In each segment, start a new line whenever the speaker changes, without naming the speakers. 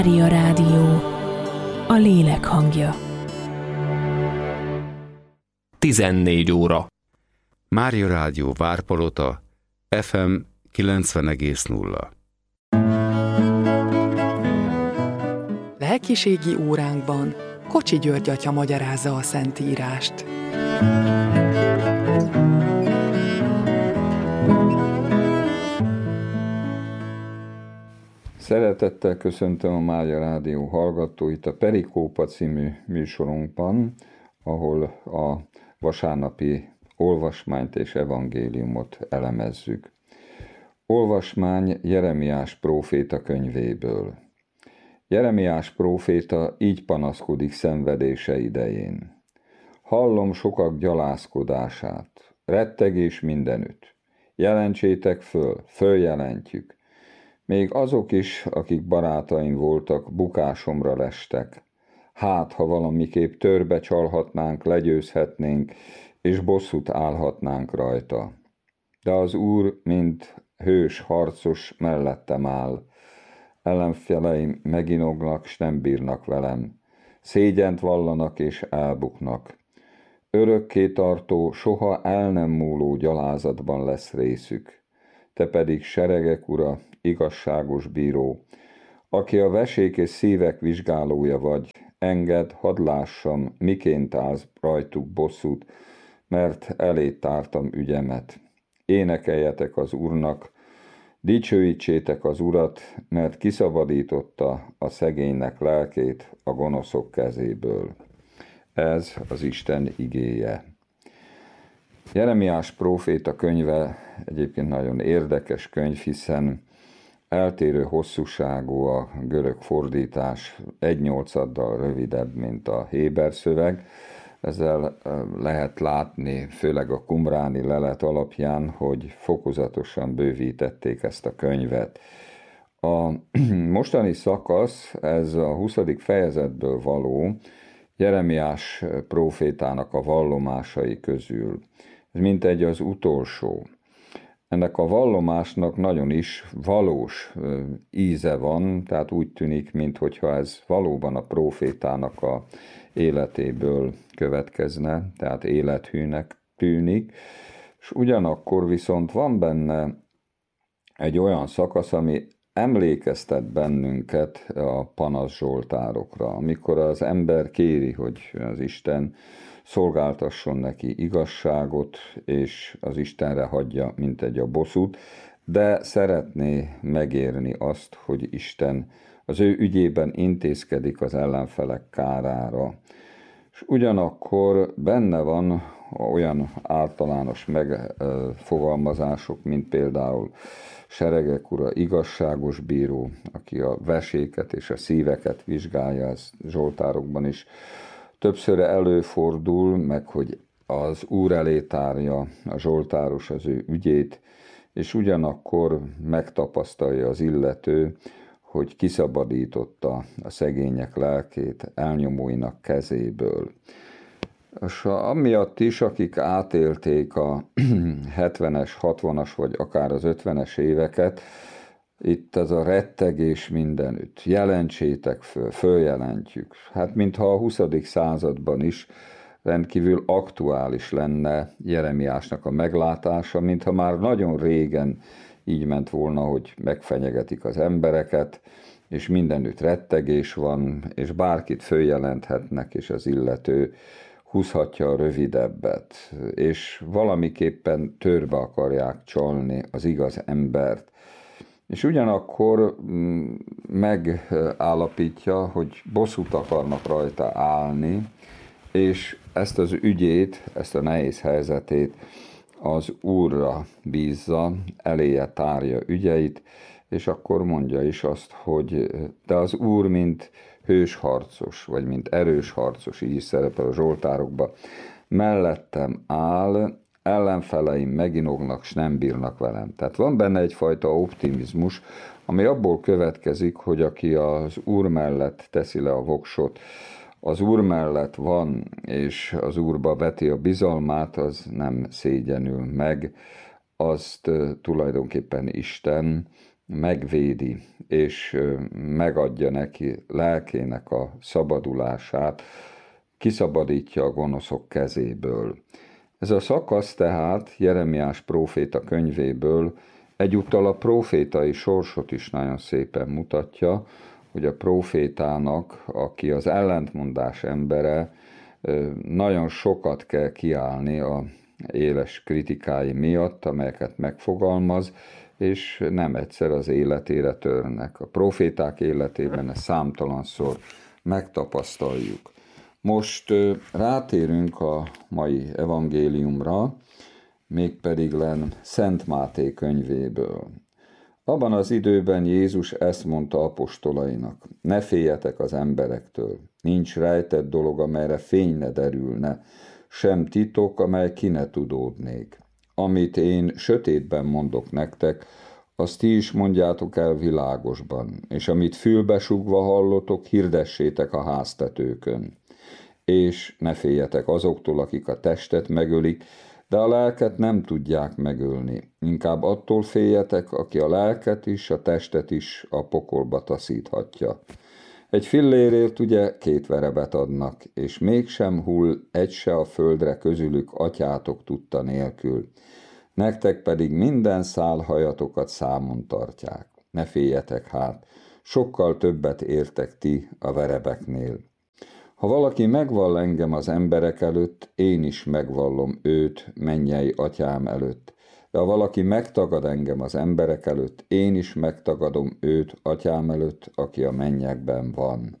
Mária Rádió, a lélek hangja.
14 óra.
Mária Rádió Várpalota, FM 90,0.
Lelkiségi óránkban Kocsi György atya magyarázza a Szentírást.
Szeretettel köszöntöm a Mária Rádió hallgatóit a Perikópa című műsorunkban, ahol a vasárnapi olvasmányt és evangéliumot elemezzük. Olvasmány Jeremiás próféta könyvéből. Jeremiás próféta így panaszkodik szenvedése idején. Hallom sokak gyalázkodását, rettegés mindenütt. Jelentsétek följelentjük. Még azok is, akik barátaim voltak, bukásomra lestek. Hát, ha valamiképp törbe csalhatnánk, legyőzhetnénk, és bosszút állhatnánk rajta. De az Úr, mint hős harcos mellettem áll. Ellenfeleim meginognak, s nem bírnak velem. Szégyent vallanak és elbuknak. Örökké tartó, soha el nem múló gyalázatban lesz részük. Te pedig seregek ura, igazságos bíró, aki a vesék és szívek vizsgálója vagy, engedd, hadd lássam, miként állsz rajtuk bosszút, mert elé tártam ügyemet. Énekeljetek az Úrnak, dicsőítsétek az Urat, mert kiszabadította a szegénynek lelkét a gonoszok kezéből. Ez az Isten igéje. Jeremiás próféta könyve egyébként nagyon érdekes könyv, hiszen eltérő hosszúságú a görög fordítás, 1/8 rövidebb, mint a héber szöveg. Ezzel lehet látni, főleg a qumráni lelet alapján, hogy fokozatosan bővítették ezt a könyvet. A mostani szakasz, ez a 20. fejezetből való Jeremiás prófétának a vallomásai közül. Ez mintegy az utolsó. Ennek a vallomásnak nagyon is valós íze van, tehát úgy tűnik, minthogyha ez valóban a prófétának a életéből következne, tehát élethűnek tűnik, és ugyanakkor viszont van benne egy olyan szakasz, ami emlékeztet bennünket a panasz zsoltárokra, amikor az ember kéri, hogy az Isten szolgáltasson neki igazságot, és az Istenre hagyja mintegy a bosszút, de szeretné megérni azt, hogy Isten az ő ügyében intézkedik az ellenfelek kárára. És ugyanakkor benne van olyan általános megfogalmazások, mint például seregek ura, igazságos bíró, aki a veséket és a szíveket vizsgálja, ez zsoltárokban is többször előfordul, meg hogy az Úr elé tárja a zsoltáros az ő ügyét, és ugyanakkor megtapasztalja az illető, hogy kiszabadította a szegények lelkét elnyomóinak kezéből. És amiatt is, akik átélték a 70-es, 60-as vagy akár az 50-es éveket, itt ez a rettegés mindenütt. Jelentsétek följelentjük. Hát mintha a 20. században is rendkívül aktuális lenne Jeremiásnak a meglátása, mintha már nagyon régen így ment volna, hogy megfenyegetik az embereket, és mindenütt rettegés van, és bárkit följelenthetnek, és az illető húzhatja a rövidebbet, és valamiképpen törbe akarják csalni az igaz embert. És ugyanakkor megállapítja, hogy bosszút akarnak rajta állni, és ezt az ügyét, ezt a nehéz helyzetét az Úrra bízza, eléje tárja ügyeit, és akkor mondja is azt, hogy de az Úr, mint hős harcos, vagy mint erős harcos, így is szerepel a zsoltárokban, mellettem áll, ellenfeleim meginognak, s nem bírnak velem. Tehát van benne egyfajta optimizmus, ami abból következik, hogy aki az Úr mellett teszi le a voksot, az Úr mellett van, és az Úrba veti a bizalmát, az nem szégyenül meg, azt tulajdonképpen Isten megvédi, és megadja neki lelkének a szabadulását, kiszabadítja a gonoszok kezéből. Ez a szakasz tehát Jeremiás próféta könyvéből egyúttal a prófétai sorsot is nagyon szépen mutatja, hogy a prófétának, aki az ellentmondás embere, nagyon sokat kell kiállni a éles kritikái miatt, amelyeket megfogalmaz, és nem egyszer az életére törnek. A próféták életében ezt számtalanszor megtapasztaljuk. Most rátérünk a mai evangéliumra, mégpedig len Szent Máté könyvéből. Abban az időben Jézus ezt mondta apostolainak: ne féljetek az emberektől, nincs rejtett dolog, amelyre fény ne derülne, sem titok, amely ki ne tudódnék. Amit én sötétben mondok nektek, azt ti is mondjátok el világosban, és amit fülbesugva hallotok, hirdessétek a háztetőkön. És ne féljetek azoktól, akik a testet megölik, de a lelket nem tudják megölni. Inkább attól féljetek, aki a lelket is, a testet is a pokolba taszíthatja. Egy fillérért ugye 2 verebet adnak, és mégsem hull egy se a földre közülük atyátok tudta nélkül. Nektek pedig minden szálhajatokat számon tartják. Ne féljetek hát, sokkal többet értek ti a verebeknél. Ha valaki megvall engem az emberek előtt, én is megvallom őt mennyei atyám előtt. De ha valaki megtagad engem az emberek előtt, én is megtagadom őt atyám előtt, aki a mennyekben van.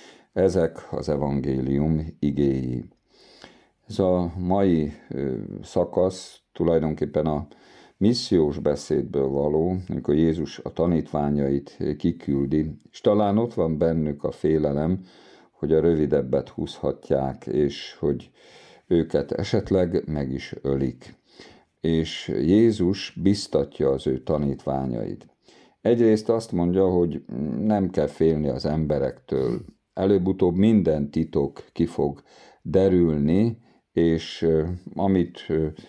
Ezek az evangélium igéi. Ez a mai szakasz tulajdonképpen a missziós beszédből való, amikor Jézus a tanítványait kiküldi, és talán ott van bennük a félelem, hogy a rövidebbet húzhatják, és hogy őket esetleg meg is ölik. És Jézus biztatja az ő tanítványait. Egyrészt azt mondja, hogy nem kell félni az emberektől. Előbb-utóbb minden titok ki fog derülni, és amit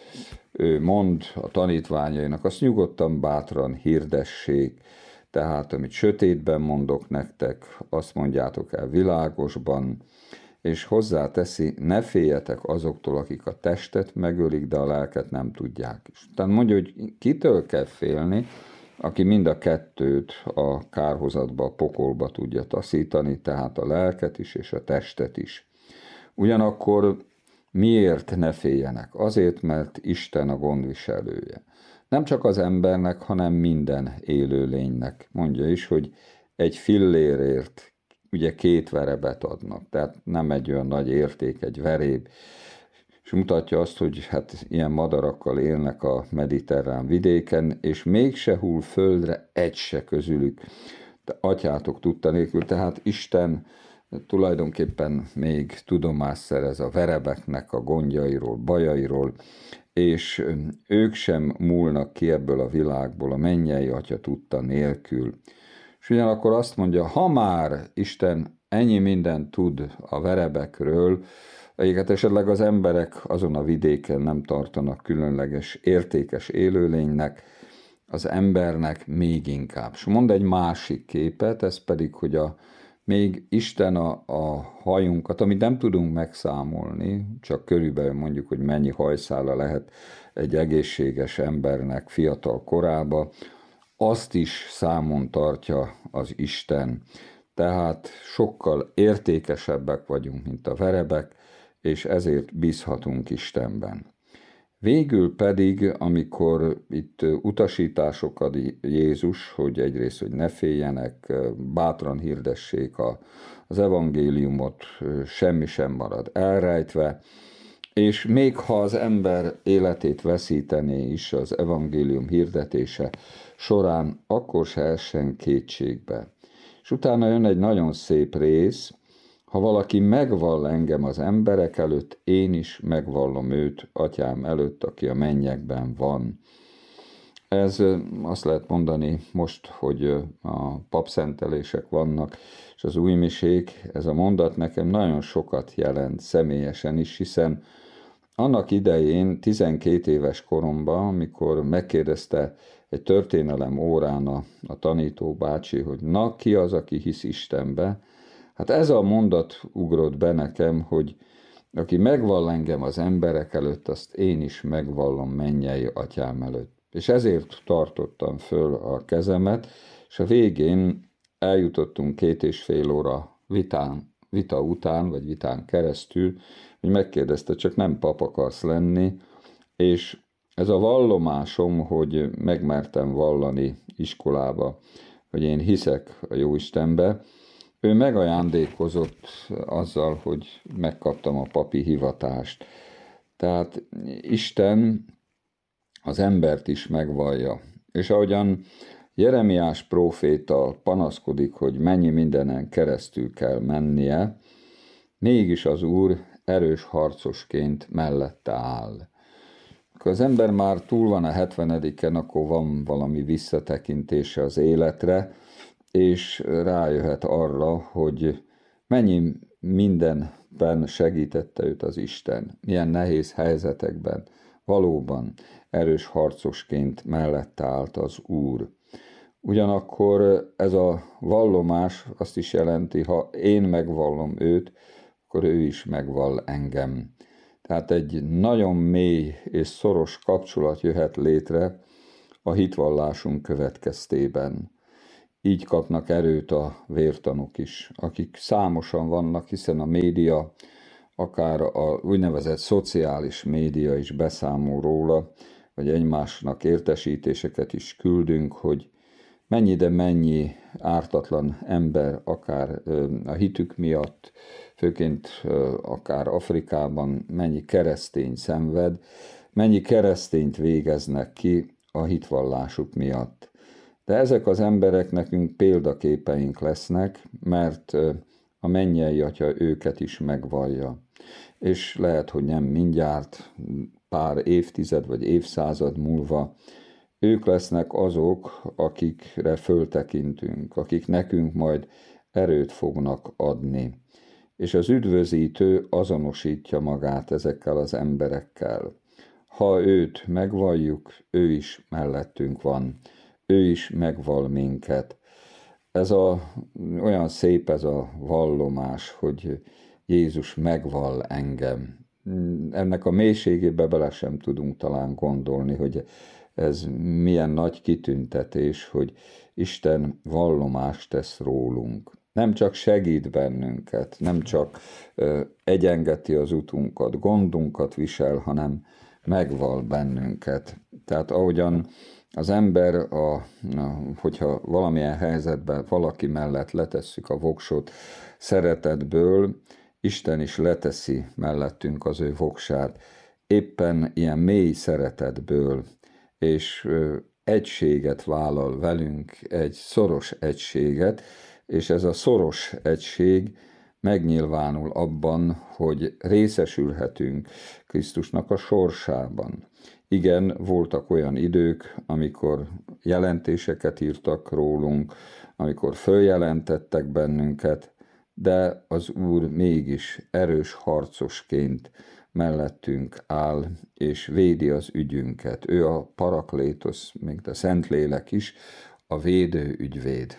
ő mond a tanítványainak, azt nyugodtan, bátran hirdessék. Tehát, amit sötétben mondok nektek, azt mondjátok el világosban, és hozzáteszi, ne féljetek azoktól, akik a testet megölik, de a lelket nem tudják is. Tehát mondja, hogy kitől kell félni, aki mind a kettőt a kárhozatba, a pokolba tudja taszítani, tehát a lelket is és a testet is. Ugyanakkor miért ne féljenek? Azért, mert Isten a gondviselője. Nem csak az embernek, hanem minden élőlénynek. Mondja is, hogy egy fillérért ugye 2 verebet adnak, tehát nem egy olyan nagy érték, egy veréb, és mutatja azt, hogy hát ilyen madarakkal élnek a mediterrán vidéken, és mégse hull földre egy se közülük, de atyátok tudta nélkül, tehát Isten tulajdonképpen még tudomást szerez a verebeknek a gondjairól, bajairól, és ők sem múlnak ki ebből a világból a mennyei atya tudta nélkül. És ugyanakkor azt mondja, ha már Isten ennyi mindent tud a verebekről, amelyiket esetleg az emberek azon a vidéken nem tartanak különleges, értékes élőlénynek, az embernek még inkább. És mond egy másik képet, ez pedig, hogy még Isten a hajunkat, amit nem tudunk megszámolni, csak körülbelül mondjuk, hogy mennyi hajszála lehet egy egészséges embernek fiatal korába, azt is számon tartja az Isten. Tehát sokkal értékesebbek vagyunk, mint a verebek, és ezért bízhatunk Istenben. Végül pedig, amikor itt utasítások ad Jézus, hogy egyrészt, hogy ne féljenek, bátran hirdessék az evangéliumot, semmi sem marad elrejtve, és még ha az ember életét veszítené is az evangélium hirdetése során, akkor se essen kétségbe. És utána jön egy nagyon szép rész, ha valaki megvall engem az emberek előtt, én is megvallom őt atyám előtt, aki a mennyekben van. Ez azt lehet mondani most, hogy a papszentelések vannak, és az újmisék, ez a mondat nekem nagyon sokat jelent személyesen is, hiszen annak idején, 12 éves koromban, amikor megkérdezte egy történelem órán a tanító bácsi, hogy na, ki az, aki hisz Istenbe? Hát ez a mondat ugrott be nekem, hogy aki megvall engem az emberek előtt, azt én is megvallom mennyei atyám előtt. És ezért tartottam föl a kezemet, és a végén eljutottunk 2,5 óra vita után, vagy vitán keresztül, hogy megkérdezte, csak nem pap akarsz lenni, és ez a vallomásom, hogy megmertem vallani iskolába, hogy én hiszek a Jóistenbe, ő megajándékozott azzal, hogy megkaptam a papi hivatást. Tehát Isten az embert is megvallja. És ahogyan Jeremiás próféta panaszkodik, hogy mennyi mindenen keresztül kell mennie, mégis az Úr erős harcosként mellette áll. Akkor az ember már túl van a 70-en, akkor van valami visszatekintése az életre, és rájöhet arra, hogy mennyi mindenben segítette őt az Isten, milyen nehéz helyzetekben valóban erős harcosként mellette állt az Úr. Ugyanakkor ez a vallomás azt is jelenti, ha én megvallom őt, akkor ő is megvall engem. Tehát egy nagyon mély és szoros kapcsolat jöhet létre a hitvallásunk következtében. Így kapnak erőt a vértanúk is, akik számosan vannak, hiszen a média, akár a úgynevezett szociális média is beszámol róla, vagy egymásnak értesítéseket is küldünk, hogy mennyi, de mennyi ártatlan ember, akár a hitük miatt, főként akár Afrikában, mennyi keresztény szenved, mennyi keresztényt végeznek ki a hitvallásuk miatt. De ezek az emberek nekünk példaképeink lesznek, mert a mennyei Atya őket is megvallja. És lehet, hogy nem mindjárt, pár évtized vagy évszázad múlva, ők lesznek azok, akikre föltekintünk, akik nekünk majd erőt fognak adni. És az üdvözítő azonosítja magát ezekkel az emberekkel. Ha őt megvalljuk, ő is mellettünk van, ő is megvall minket. Olyan szép ez a vallomás, hogy Jézus megvall engem. Ennek a mélységébe bele sem tudunk talán gondolni, hogy ez milyen nagy kitüntetés, hogy Isten vallomást tesz rólunk. Nem csak segít bennünket, nem csak egyengeti az utunkat, gondunkat visel, hanem megvall bennünket. Tehát ahogyan az ember, hogyha valamilyen helyzetben valaki mellett letesszük a voksot szeretetből, Isten is leteszi mellettünk az ő voksát, éppen ilyen mély szeretetből, és egységet vállal velünk, egy szoros egységet, és ez a szoros egység megnyilvánul abban, hogy részesülhetünk Krisztusnak a sorsában. Igen, voltak olyan idők, amikor jelentéseket írtak rólunk, amikor följelentettek bennünket, de az Úr mégis erős harcosként mellettünk áll, és védi az ügyünket. Ő a Paraklétosz, még a Szentlélek is, a védő ügyvéd,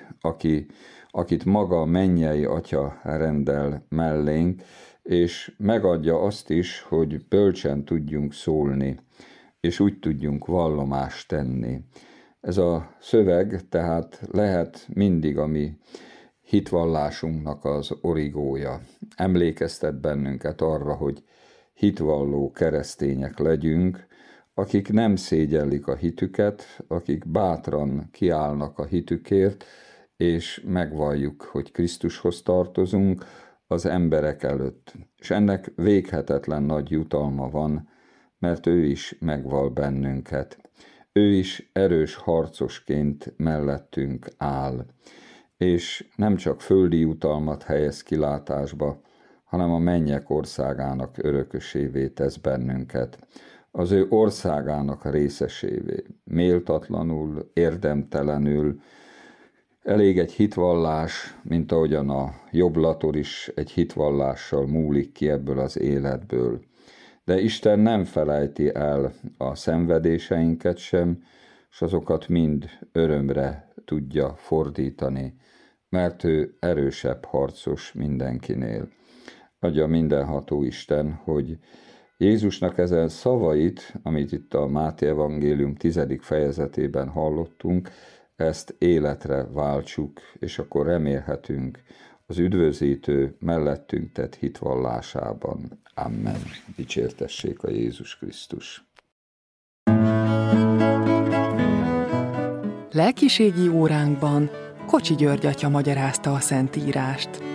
akit maga a mennyei Atya rendel mellénk, és megadja azt is, hogy bölcsen tudjunk szólni, és úgy tudjunk vallomást tenni. Ez a szöveg tehát lehet mindig a mi hitvallásunknak az origója. Emlékeztet bennünket arra, hogy hitvalló keresztények legyünk, akik nem szégyellik a hitüket, akik bátran kiállnak a hitükért, és megvalljuk, hogy Krisztushoz tartozunk az emberek előtt. És ennek véghetetlen nagy jutalma van, mert ő is megvall bennünket. Ő is erős harcosként mellettünk áll, és nem csak földi jutalmat helyez kilátásba, hanem a mennyek országának örökösévé tesz bennünket, az ő országának részesévé, méltatlanul, érdemtelenül. Elég egy hitvallás, mint ahogyan a jobblator is egy hitvallással múlik ki ebből az életből. De Isten nem felejti el a szenvedéseinket sem, és azokat mind örömre tudja fordítani, mert ő erősebb harcos mindenkinél. Adja mindenható Isten, hogy Jézusnak ezen szavait, amit itt a Máté evangélium 10. fejezetében hallottunk, ezt életre váltsuk, és akkor remélhetünk az üdvözítő mellettünk tett hitvallásában. Amen. Dicsértessék a Jézus Krisztus.
Lelkiségi óránkban Kocsi György atya magyarázta a Szentírást.